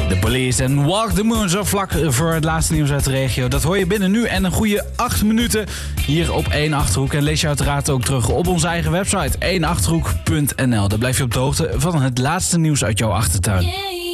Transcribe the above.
De Police en Walk the Moon, zo vlak voor het laatste nieuws uit de regio. Dat hoor je binnen nu en een goede 8 minuten hier op 1 Achterhoek. En lees je uiteraard ook terug op onze eigen website 1achterhoek.nl. Daar blijf je op de hoogte van het laatste nieuws uit jouw achtertuin.